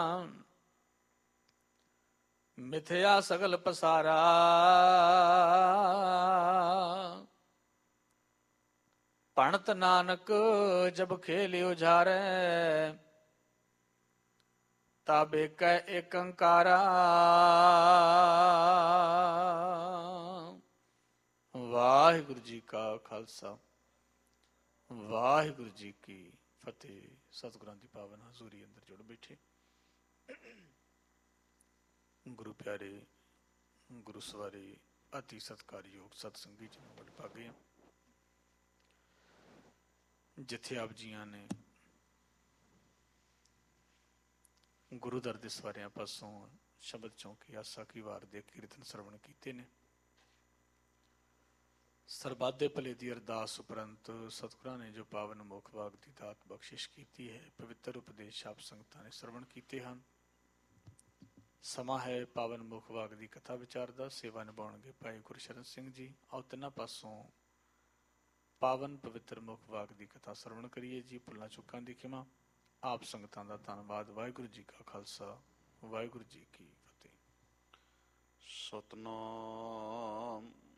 ਮਿਥਿਆ ਸਗਲ ਪਸਾਰਾ, ਭਣਤ ਨਾਨਕ ਜਬ ਖੇਲਿ ਉਜਾਰੈ, ਤਬ ਏਕੈ ਏਕੰਕਾਰਾ। ਵਾਹਿਗੁਰੂ ਜੀ ਕਾ ਖਾਲਸਾ, ਵਾਹਿਗੁਰੂ ਜੀ ਕੀ ਫਤਿਹ। ਸਤਿਗੁਰਾਂ ਦੀ ਪਾਵਨ ਹਜ਼ੂਰੀ ਅੰਦਰ ਜੁੜ ਬੈਠੇ ਗੁਰੂ ਪਿਆਰੇ, ਗੁਰੂ ਸਵਾਰੇ, ਅਤੀ ਸਤਿਕਾਰਯੋਗ ਸਤਸੰਗੀ ਜਨੋਂ ਵਡ ਭਾਗੇ ਆ। ਜਿੱਥੇ ਆਪ ਜੀਆਂ ਨੇ ਗੁਰੂ ਦਰ ਦੇ ਸਵਾਰਿਆਂ ਪਾਸੋਂ ਸ਼ਬਦ ਚੌਂਕੀ ਆਸਾ ਕੀ ਵਾਰ ਦੇ ਕੀਰਤਨ ਸਰਵਣ ਕੀਤੇ ਨੇ, ਸਰਬੱਤ ਦੇ ਭਲੇ ਦੀ ਅਰਦਾਸ ਉਪਰੰਤ ਸਤਿਗੁਰਾਂ ਨੇ ਜੋ ਪਾਵਨ ਮੁਖ ਵਾਗ ਦੀ ਦਾਤ ਬਖਸ਼ਿਸ਼ ਕੀਤੀ ਹੈ, ਪਵਿੱਤਰ ਉਪਦੇਸ਼ ਆਪ ਸੰਗਤਾਂ ਨੇ ਸਰਵਣ ਕੀਤੇ ਹਨ। ਸਮਾਂ ਹੈ ਪਾਵਨ ਮੁਖ ਵਾਗ ਦੀ ਕਥਾ ਵਿਚਾਰ ਦਾ। ਸੇਵਾ ਨਿਭਾਉਣਗੇ ਭਾਈ ਗੁਰਸ਼ਰਨ ਸਿੰਘ ਜੀ। ਆਓ ਤਿੰਨਾਂ ਪਾਸੋਂ ਪਾਵਨ ਪਵਿੱਤਰ ਮੁਖ ਵਾਗ ਦੀ ਕਥਾ ਸਰਵਣ ਕਰੀਏ ਜੀ। ਭੁੱਲਾਂ ਚੁੱਕਾਂ ਦੀ ਖਿਮਾ। ਆਪ ਸੰਗਤਾਂ ਦਾ ਧੰਨਵਾਦ। ਵਾਹਿਗੁਰੂ ਜੀ ਕਾ ਖਾਲਸਾ, ਵਾਹਿਗੁਰੂ ਜੀ ਕੀ ਫਤਿਹ। ਸਤਨਾਮ